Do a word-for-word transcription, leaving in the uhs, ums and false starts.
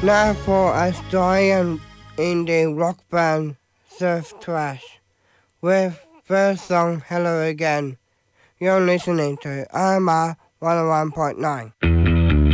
Now for Australian indie rock band Surf Trash with their song Hello Again. You're listening to I M R one oh one point nine.